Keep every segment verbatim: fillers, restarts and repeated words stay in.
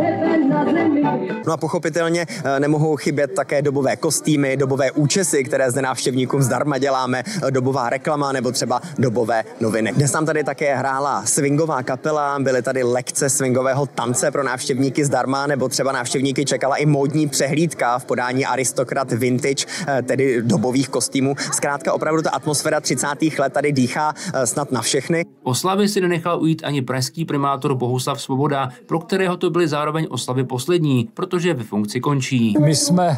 No a pochopitelně nemohou chybět také dobové kostýmy, dobové účesy, které zde návštěvníkům zdarma děláme, dobová reklama nebo třeba dobové noviny. Dnes nám tady také hrála swingová kapela, byly tady lekce swingového tance pro návštěvníky zdarma, nebo třeba návštěvníky čekala i módní přehlídka v podání Aristokrat Vintage, tedy dobových kostýmů. Zkrátka opravdu ta atmosféra třicátých let tady dýchá snad na všechny. Oslavy si nenechal ujít ani pražský primátor Bohuslav Svoboda, pro kterého to byly zároveň oslavy poslední, protože ve funkci končí. My jsme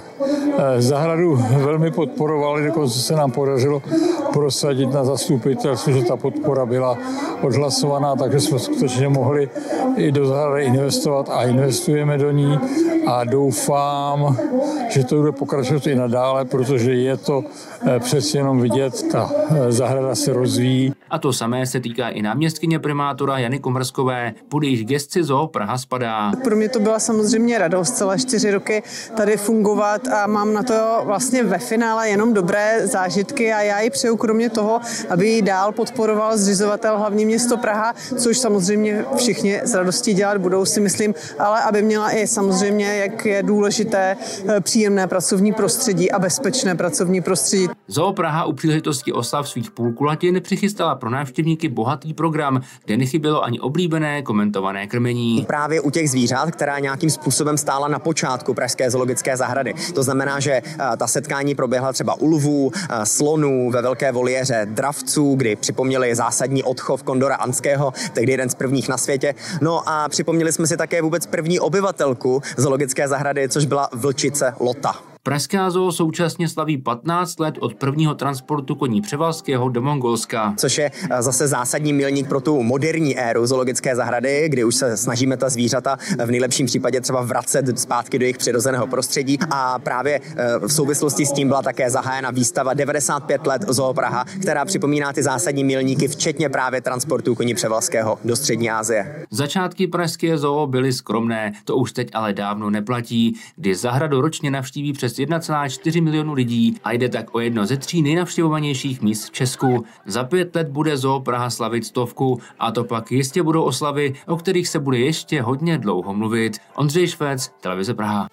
zahradu velmi podporovali, dokonce se nám podařilo prosadit na zastupitelstvu, že ta podpora byla odhlasovaná, takže jsme skutečně mohli i do zahrady investovat a investujeme do ní a doufám, že to bude pokračovat i nadále, protože je to přeci jenom vidět, ta zahrada se rozvíjí. A to samé se týká i náměstkyně primátora Jany Komrskové, pod jejíž gesci Zoo Praha spadá. Pro mě to byla samozřejmě radost celé čtyři roky tady fungovat a mám na to vlastně ve finále jenom dobré zážitky a já ji přeju kromě toho, aby ji dál podporoval zřizovatel hlavní město Praha, což samozřejmě všichni z radostí dělat budou, si myslím, ale aby měla i samozřejmě, jak je důležité, příjemné pracovní prostředí a bezpečné pracovní prostředí. Zoo Praha u příležitosti oslav svých půlkulatin přichystala pro návštěvníky bohatý program, kde nechybělo ani oblíbené komentované krmení. Právě u těch zvířat, která nějakým způsobem stála na počátku pražské zoologické zahrady. To znamená, že ta setkání proběhla třeba u lvů, slonů, ve velké voliéře dravců, kdy připomněli zásadní odchov kondora anského, tehdy jeden z prvních na světě. No a připomněli jsme si také vůbec první obyvatelku zoologické zahrady, což byla vlčice Lota. Pražská zoo současně slaví patnáct let od prvního transportu koní Převalského do Mongolska. Což je zase zásadní milník pro tu moderní éru zoologické zahrady, kdy už se snažíme ta zvířata v nejlepším případě třeba vracet zpátky do jejich přirozeného prostředí. A právě v souvislosti s tím byla také zahájena výstava devadesát pět let Zoo Praha, která připomíná ty zásadní milníky, včetně právě transportu koní Převalského do střední Asie. Začátky pražské zoo byly skromné, to už teď ale dávno neplatí, kdy zahradu ročně navštíví přes jedna celá čtyři milionu lidí a jde tak o jedno ze tří nejnavštěvovanějších míst v Česku. Za pět let bude Zoo Praha slavit stovku a to pak jistě budou oslavy, o kterých se bude ještě hodně dlouho mluvit. Ondřej Švec, Televize Praha.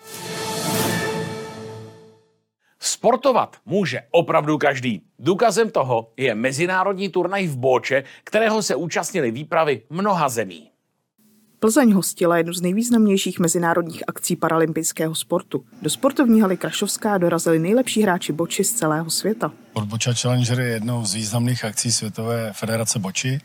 Sportovat může opravdu každý. Důkazem toho je mezinárodní turnaj v Bóče, kterého se účastnili výpravy mnoha zemí. Plzeň hostila jednu z nejvýznamnějších mezinárodních akcí paralympijského sportu. Do sportovní haly Krašovská dorazili nejlepší hráči boči z celého světa. Sport Boča Challenger je jednou z významných akcí Světové federace boči.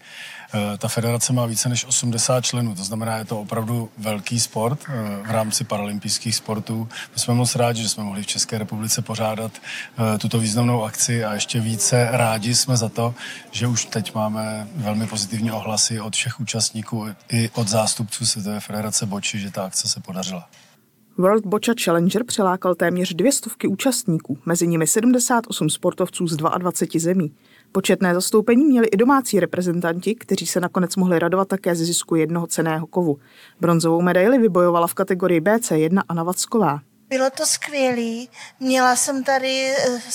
Ta federace má více než osmdesát členů, to znamená, je to opravdu velký sport v rámci paralympijských sportů. My jsme moc rádi, že jsme mohli v České republice pořádat tuto významnou akci a ještě více rádi jsme za to, že už teď máme velmi pozitivní ohlasy od všech účastníků i od zástupců Světové federace boči, že ta akce se podařila. World Bocha Challenger přilákal téměř dvě stovky účastníků, mezi nimi sedmdesát osm sportovců z dvaceti dvou zemí. Početné zastoupení měli i domácí reprezentanti, kteří se nakonec mohli radovat také ze zisku jednoho cenného kovu. Bronzovou medaili vybojovala v kategorii bé cé jedna Anna Vacková. Bylo to skvělý, měla jsem tady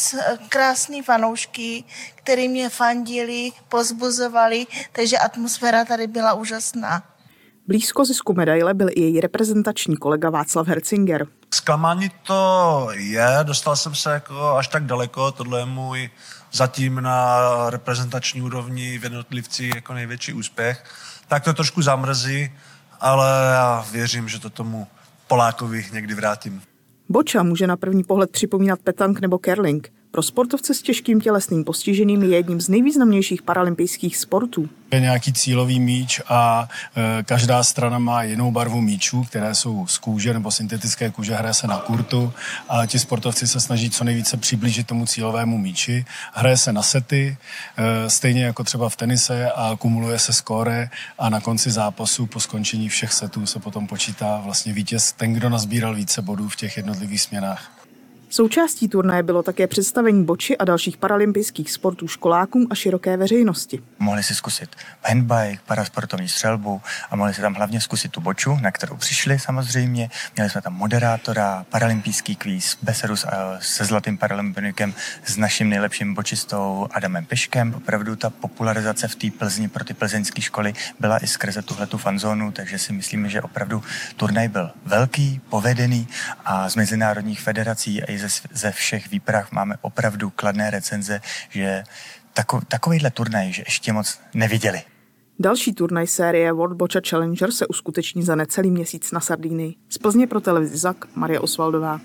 krásný fanoušky, který mě fandili, pozbuzovali, takže atmosféra tady byla úžasná. Blízko zisku medaile byl i její reprezentační kolega Václav Hercinger. Zklamání to je, dostal jsem se jako až tak daleko, tohle je můj zatím na reprezentační úrovni v jednotlivci jako největší úspěch. Tak to trošku zamrzí, ale já věřím, že to tomu Polákovi někdy vrátím. Boča může na první pohled připomínat petank nebo curling. Pro sportovce s těžkým tělesným postižením je jedním z nejvýznamnějších paralympijských sportů. Je nějaký cílový míč a e, každá strana má jinou barvu míčů, které jsou z kůže nebo syntetické kůže, hraje se na kurtu a ti sportovci se snaží co nejvíce přiblížit tomu cílovému míči. Hraje se na sety, e, stejně jako třeba v tenise a kumuluje se skóre a na konci zápasu po skončení všech setů se potom počítá vlastně vítěz, ten, kdo nazbíral více bodů v těch jednotlivých směnách. Součástí turnaje bylo také představení boči a dalších paralympijských sportů školákům a široké veřejnosti. Mohli si zkusit handbike, parasportovní střelbu a mohli si tam hlavně zkusit tu boču, na kterou přišli samozřejmě. Měli jsme tam moderátora, paralympijský kvíz, besedu se zlatým paralympinikem, s naším nejlepším bočistou Adamem Piškem. Opravdu ta popularizace v té Plzni pro ty plzeňské školy byla i skrze tuhletu fanzónu, takže si myslíme, že opravdu turnaj byl velký, povedený a z mezinárodních federací a i ze, ze všech výprav máme opravdu kladné recenze, že tako, takovýhle turnaj, že ještě moc neviděli. Další turnaj série World Boccia Challenger se uskuteční za necelý měsíc na Sardinii. Z Plzně pro televizi Zak, Marie Osvaldová.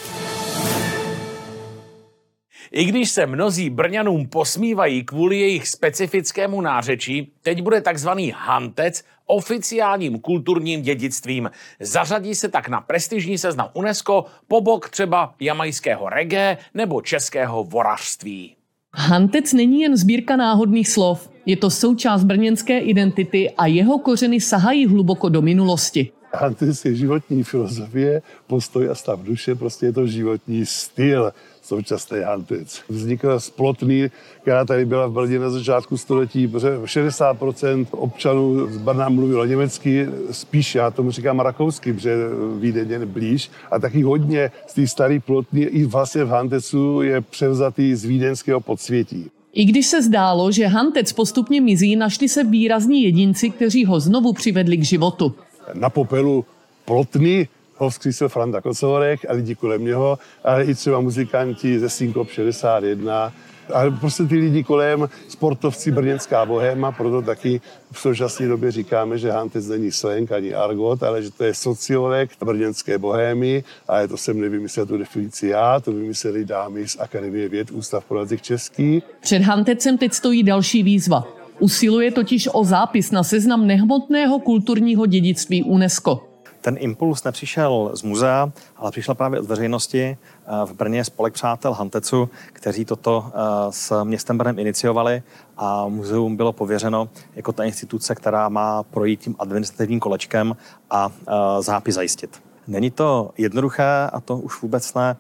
I když se mnozí Brňanům posmívají kvůli jejich specifickému nářečí, teď bude takzvaný hantec oficiálním kulturním dědictvím. Zařadí se tak na prestižní seznam UNESCO po bok třeba jamajského reggae nebo českého vorařství. Hantec není jen sbírka náhodných slov. Je to součást brněnské identity a jeho kořeny sahají hluboko do minulosti. Hantec je životní filozofie, postoj a stav duše, prostě je to životní styl. Současný hantec. Vznikla z Plotny, která tady byla v Brně na začátku století, protože šedesát procent občanů z Brna mluvilo německy, spíš já tomu říkám rakousky, protože Vídeň je blíž. A taky hodně z té staré Plotny i vlastně v hantecu je převzatý z vídeňského podsvětí. I když se zdálo, že hantec postupně mizí, našli se výrazní jedinci, kteří ho znovu přivedli k životu. Na popelu Plotny ho vzkřísil Franta Kocourek a lidi kolem něho, ale i třeba muzikanti ze Synkop šedesát jedna. A prostě ty lidi kolem, sportovci brněnská bohéma, proto taky v současné době říkáme, že hantec není slang ani argot, ale že to je sociolek brněnské bohémy a je to jsem nevymyslel tu definici já, to vymysleli dámy z Akademie věd Ústav pro jazyk český. Před hantecem teď stojí další výzva. Usiluje totiž o zápis na seznam nehmotného kulturního dědictví UNESCO. Ten impuls nepřišel z muzea, ale přišel právě od veřejnosti. V Brně je spolek přátel hantecu, kteří toto s městem Brnem iniciovali a muzeum bylo pověřeno jako ta instituce, která má projít tím administrativním kolečkem a zápis zajistit. Není to jednoduché a to už vůbec ne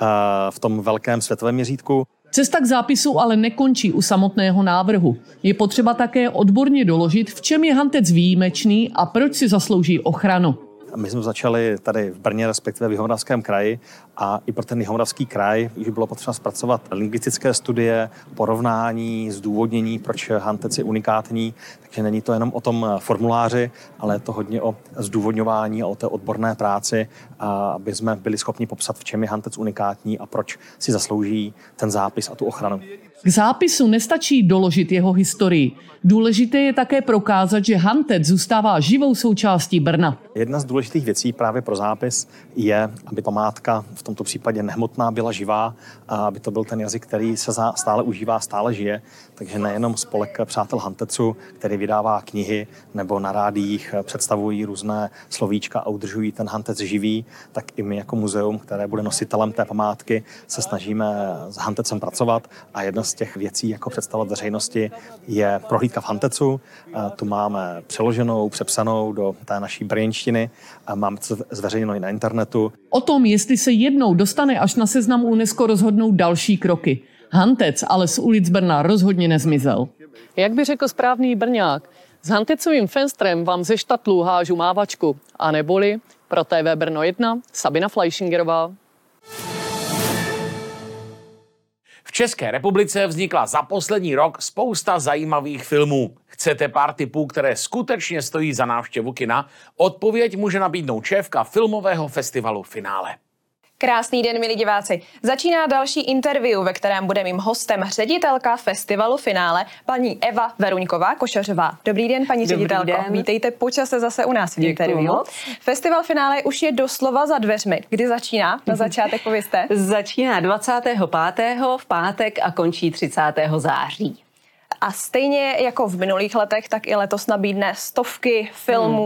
v tom velkém světovém měřítku. Cesta k zápisu ale nekončí u samotného návrhu. Je potřeba také odborně doložit, v čem je hantec výjimečný a proč si zaslouží ochranu. My jsme začali tady v Brně, respektive v Jihomoravském kraji a i pro ten Jihomoravský kraj už bylo potřeba zpracovat lingvistické studie, porovnání, zdůvodnění, proč hantec je unikátní. Takže není to jenom o tom formuláři, ale je to hodně o zdůvodňování a o té odborné práci, aby jsme byli schopni popsat, v čem je hantec unikátní a proč si zaslouží ten zápis a tu ochranu. K zápisu nestačí doložit jeho historii. Důležité je také prokázat, že hantec zůstává živou součástí Brna. Jedna z důležitých věcí právě pro zápis je, aby památka, v tomto případě nehmotná, byla živá, a aby to byl ten jazyk, který se stále užívá, stále žije. Takže nejenom spolek přátel hantecu, který vydává knihy nebo na rádiích představují různé slovíčka a udržují ten hantec živý, tak i my jako muzeum, které bude nositelem té památky, se snažíme s hantecem pracovat a jedna z těch věcí, jako představovat veřejnosti, je prohlídka v hantecu. Tu máme přeloženou, přepsanou do té naší brněnštiny a máme to zveřejněno i na internetu. O tom, jestli se jednou dostane až na seznam UNESCO, rozhodnou další kroky. Hantec ale z ulic Brna rozhodně nezmizel. Jak by řekl správný Brňák, s hantecovým fenstrem vám ze štatlu hážu mávačku. A neboli pro T V Brno jedna Sabina Fleischingerová. V České republice vznikla za poslední rok spousta zajímavých filmů. Chcete pár tipů, které skutečně stojí za návštěvu kina? Odpověď může nabídnout šéfka filmového festivalu Finále. Krásný den, milí diváci. Začíná další interview, ve kterém bude mým hostem ředitelka festivalu Finále, paní Eva Veruňková Košařová. Dobrý den, paní Dobrý ředitelko. Den. Vítejte počase zase u nás v interview. Festival Finále už je doslova za dveřmi. Kdy začíná? Na začátek povězte. Začíná dvacátého pátého v pátek a končí třicátého září. A stejně jako v minulých letech, tak i letos nabídne stovky filmů, hmm.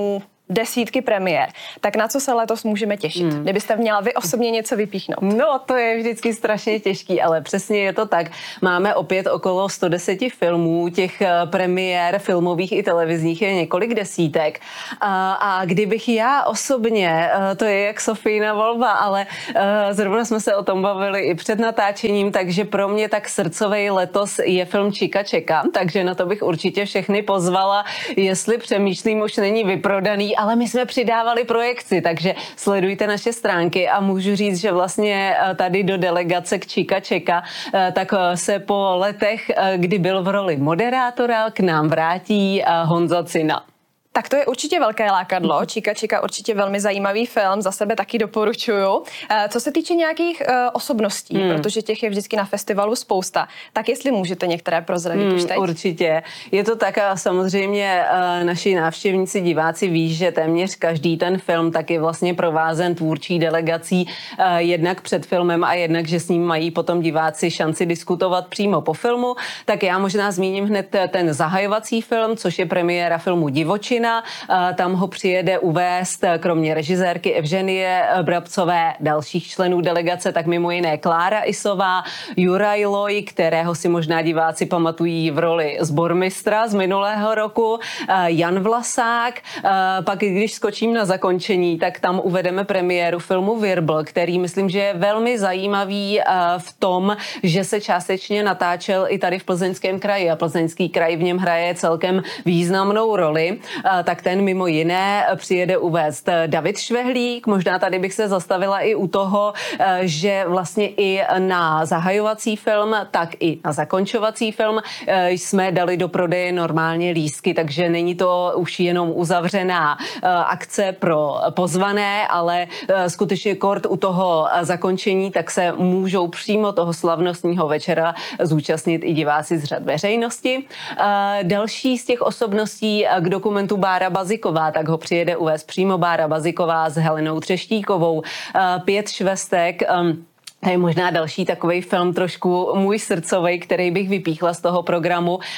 desítky premiér. Tak na co se letos můžeme těšit? Hmm. Kdybyste měla vy osobně něco vypíchnout. No, to je vždycky strašně těžký, ale přesně je to tak. Máme opět okolo sto deset filmů, těch premiér filmových i televizních je několik desítek. A, a kdybych já osobně, to je jak Sofína volba, ale zrovna jsme se o tom bavili i před natáčením, takže pro mě tak srdcovej letos je film Čika čeka, takže na to bych určitě všechny pozvala, jestli přemýšlím, už není vyprodaný, ale my jsme přidávali projekci, takže sledujte naše stránky a můžu říct, že vlastně tady do delegace k Čika čeka, tak se po letech, kdy byl v roli moderátora, k nám vrátí Honza Cina. Tak to je určitě velké lákadlo. Čika čika určitě velmi zajímavý film, za sebe taky doporučuju. Co se týče nějakých uh, osobností, hmm. protože těch je vždycky na festivalu spousta, tak jestli můžete některé prozradit hmm, už teď? Určitě. Je to tak a samozřejmě uh, naši návštěvníci, diváci ví, že téměř každý ten film tak je vlastně provázen tvůrčí delegací uh, jednak před filmem a jednak, že s ním mají potom diváci šanci diskutovat přímo po filmu. Tak já možná zmíním hned ten zahajovací film, což je premiéra filmu Divočina. Tam ho přijede uvést kromě režisérky Evženie Brabcové, dalších členů delegace, tak mimo jiné Klára Isová, Juraj Loj, kterého si možná diváci pamatují v roli sbormistra z minulého roku, Jan Vlasák. Pak když skočím na zakončení, tak tam uvedeme premiéru filmu Virbl, který myslím, že je velmi zajímavý v tom, že se částečně natáčel i tady v Plzeňském kraji a Plzeňský kraj v něm hraje celkem významnou roli. Tak ten mimo jiné přijede uvést David Švehlík. Možná tady bych se zastavila i u toho, že vlastně i na zahajovací film, tak i na zakončovací film jsme dali do prodeje normálně lístky, takže není to už jenom uzavřená akce pro pozvané, ale skutečně kort u toho zakončení, tak se můžou přímo toho slavnostního večera zúčastnit i diváci z řad veřejnosti. Další z těch osobností k dokumentu Bára Baziková, tak ho přijede uvést přímo Bára Baziková s Helenou Třeštíkovou. Pět švestek, to je možná další takový film trošku můj srdcovej, který bych vypíchla z toho programu. Uh,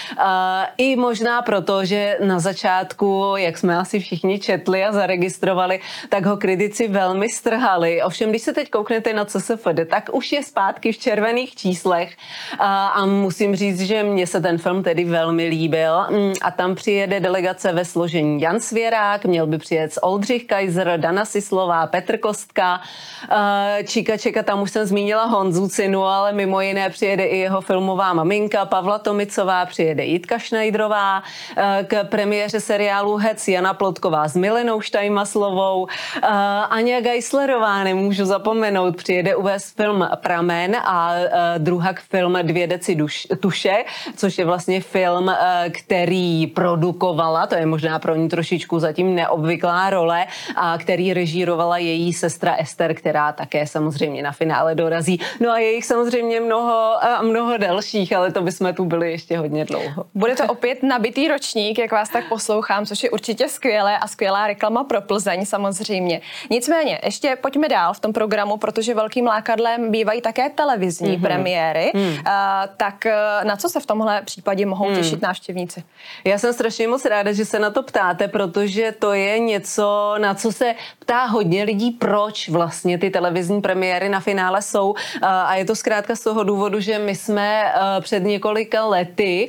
I možná proto, že na začátku, jak jsme asi všichni četli a zaregistrovali, tak ho kritici velmi strhali. Ovšem, když se teď kouknete na C S F D, tak už je zpátky v červených číslech. Uh, a musím říct, že mně se ten film tedy velmi líbil. Mm, a tam přijede delegace ve složení Jan Svěrák, měl by přijet Oldřich Kaiser, Dana Sislová, Petr Kostka. Uh, Čika čeka, tam už jsem zmínila Honzu Cinu, ale mimo jiné přijede i jeho filmová maminka Pavla Tomicová, přijede Jitka Šnajdrová, k premiéře seriálu Hec Jana Plotková s Milenou Štajmaslovou, Aňa Geislerová, nemůžu zapomenout, přijede uvést film Pramen a druhak film Dvě deci duš, tuše, což je vlastně film, který produkovala, to je možná pro ní trošičku zatím neobvyklá role, a který režírovala její sestra Ester, která také samozřejmě na finále dorazí. No a je jich samozřejmě mnoho a mnoho dalších, ale to bychom tu byli ještě hodně dlouho. Bude to opět nabitý ročník, jak vás tak poslouchám, což je určitě skvělé a skvělá reklama pro Plzeň samozřejmě. Nicméně, ještě pojďme dál v tom programu, protože velkým lákadlem bývají také televizní mm-hmm. premiéry. Mm. A, tak na co se v tomhle případě mohou mm. těšit návštěvníci? Já jsem strašně moc ráda, že se na to ptáte, protože to je něco, na co se ptá hodně lidí, proč vlastně ty televizní premiéry na finále jsou. A je to zkrátka z toho důvodu, že my jsme před několika lety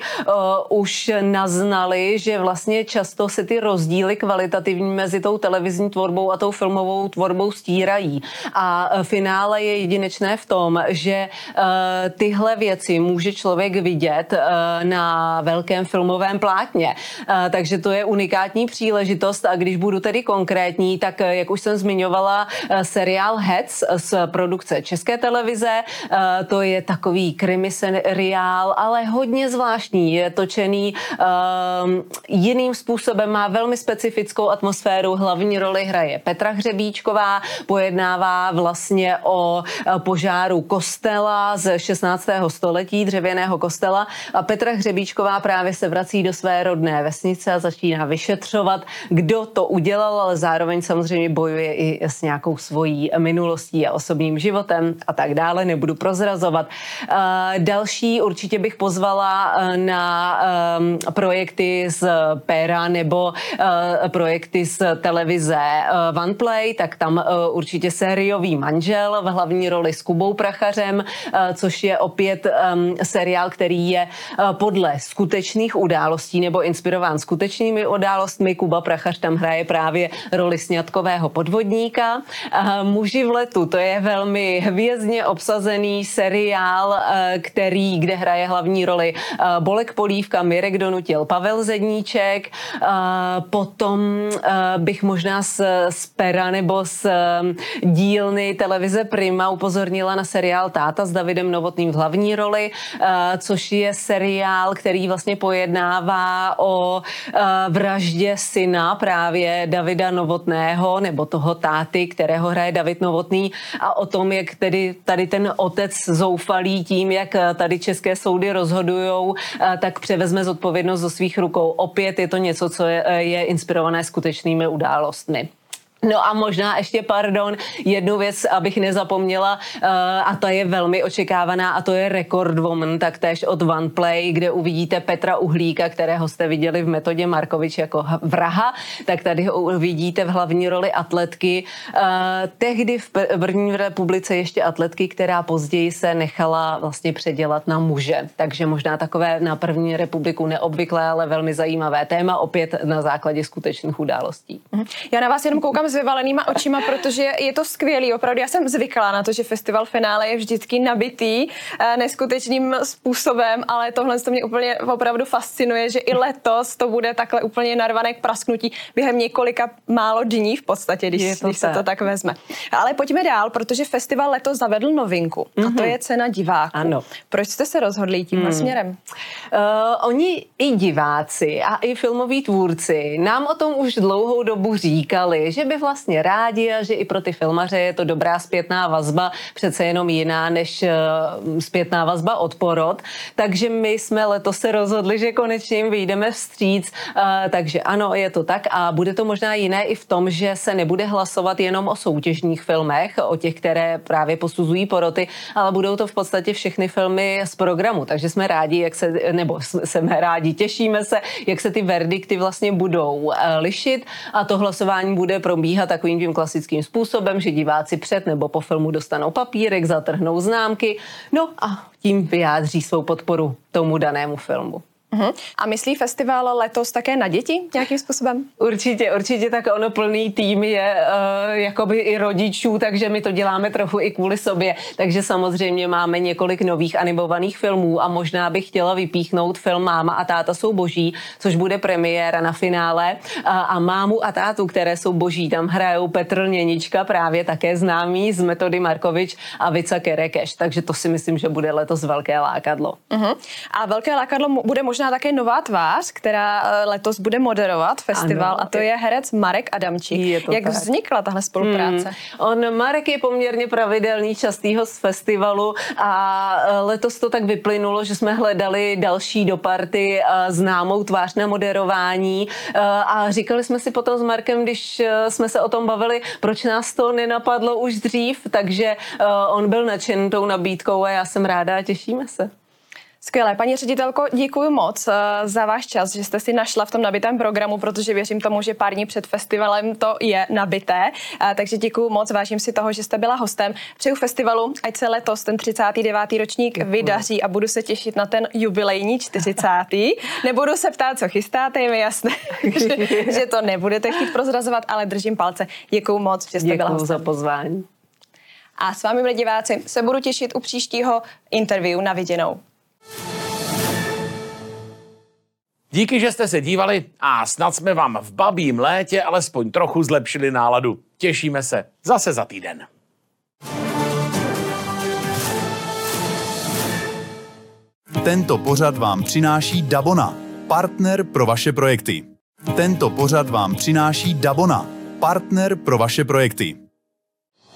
už naznali, že vlastně často se ty rozdíly kvalitativní mezi tou televizní tvorbou a tou filmovou tvorbou stírají. A finále je jedinečné v tom, že tyhle věci může člověk vidět na velkém filmovém plátně. Takže to je unikátní příležitost a když budu tedy konkrétní, tak jak už jsem zmiňovala, seriál Hec z produkce České televize, to je takový krimi seriál, ale hodně zvláštní, je točený um, jiným způsobem, má velmi specifickou atmosféru, hlavní roli hraje Petra Hřebíčková, pojednává vlastně o požáru kostela z šestnáctého století, dřevěného kostela a Petra Hřebíčková právě se vrací do své rodné vesnice a začíná vyšetřovat, kdo to udělal, ale zároveň samozřejmě bojuje i s nějakou svojí minulostí a osobním životem. a tak dále, nebudu prozrazovat. Další určitě bych pozvala na projekty z Péra nebo projekty z televize OnePlay, tak tam určitě Sériový manžel v hlavní roli s Kubou Prachařem, což je opět seriál, který je podle skutečných událostí nebo inspirován skutečnými událostmi. Kuba Prachař tam hraje právě roli sňatkového podvodníka. Muži v letu, to je velmi hvězdně obsazený seriál, který, kde hraje hlavní roli Bolek Polívka, Mirek Donutil, Pavel Zedníček. Potom bych možná z, z Pera nebo z dílny televize Prima upozornila na seriál Táta s Davidem Novotným v hlavní roli, což je seriál, který vlastně pojednává o vraždě syna právě Davida Novotného, nebo toho táty, kterého hraje David Novotný, a o tom, jak tedy tady ten otec zoufalý tím, jak tady české soudy rozhodujou, tak převezme zodpovědnost do svých rukou. Opět je to něco, co je, je inspirované skutečnými událostmi. No a možná ještě, pardon, jednu věc, abych nezapomněla, uh, a ta je velmi očekávaná, a to je Record Woman, taktéž od OnePlay, kde uvidíte Petra Uhlíka, kterého jste viděli v Metodě Markovič jako vraha, tak tady ho uvidíte v hlavní roli atletky. Uh, tehdy v první republice ještě atletky, která později se nechala vlastně předělat na muže. Takže možná takové na první republiku neobvyklé, ale velmi zajímavé téma, opět na základě skutečných událostí. Já na vás jenom koukám s vyvalenýma očima, protože je to skvělý. Opravdu já jsem zvyklá na to, že festival finále je vždycky nabitý neskutečným způsobem, ale tohle to mě úplně opravdu fascinuje, že i letos to bude takhle úplně narvané k prasknutí během několika málo dní v podstatě, když, když se to tak vezme. Ale pojďme dál, protože festival letos zavedl novinku, mm-hmm. a to je cena diváků. Ano. Proč jste se rozhodli tímhle hmm. směrem? Uh, oni i diváci a i filmoví tvůrci nám o tom už dlouhou dobu říkali, že by vlastně rádi a že i pro ty filmaře je to dobrá zpětná vazba, přece jenom jiná než uh, zpětná vazba od porod. Takže my jsme letos se rozhodli, že konečně jim vyjdeme vstříc. Uh, takže ano, je to tak a bude to možná jiné i v tom, že se nebude hlasovat jenom o soutěžních filmech, o těch, které právě posuzují poroty, ale budou to v podstatě všechny filmy z programu. Takže jsme rádi, jak se, nebo jsme rádi, těšíme se, jak se ty verdikty vlastně budou uh, lišit, a to hlasování bude probíhat takovým tím klasickým způsobem, že diváci před nebo po filmu dostanou papírek, zatrhnou známky, no a tím vyjádří svou podporu tomu danému filmu. Uhum. A myslí festival letos také na děti nějakým způsobem? Určitě, určitě, tak ono plný tým je uh, jakoby i rodičů, takže my to děláme trochu i kvůli sobě. Takže samozřejmě máme několik nových animovaných filmů a možná bych chtěla vypíchnout film Máma a táta jsou boží, což bude premiéra na finále. Uh, a Mámu a tátu, které jsou boží, tam hrajou Petr Lněnička, právě také známý z Metody Markovič, a Vica Kerekeš. Takže to si myslím, že bude letos velké lákadlo. Uhum. A velké lákadlo bude možná také nová tvář, která letos bude moderovat festival, ano, a to je herec Marek Adamčík. Jak tak vznikla tahle spolupráce? Hmm. On, Marek je poměrně pravidelný, častý host festivalu a letos to tak vyplynulo, že jsme hledali další do party známou tvář na moderování a říkali jsme si potom s Markem, když jsme se o tom bavili, proč nás to nenapadlo už dřív, takže on byl nadšen tou nabídkou a já jsem ráda a těšíme se. Skvělé. Paní ředitelko, děkuji moc za váš čas, že jste si našla v tom nabitém programu, protože věřím tomu, že pár dní před festivalem to je nabité. Takže děkuji moc, vážím si toho, že jste byla hostem. Přeju festivalu, ať se letos ten třicátý devátý ročník děkuji. vydaří a budu se těšit na ten jubilejní čtyřicátý Nebudu se ptát, co chystáte, je mi jasné, že, že to nebudete chtít prozrazovat, ale držím palce. Děkuji moc, že jste děkuji byla hostem. za pozvání. A s vámi, milí diváci, se budu těšit u příštího interview. Na viděnou. Díky, že jste se dívali a snad jsme vám v babím létě alespoň trochu zlepšili náladu. Těšíme se zase za týden. Tento pořad vám přináší Dabona, partner pro vaše projekty. Tento pořad vám přináší Dabona, partner pro vaše projekty.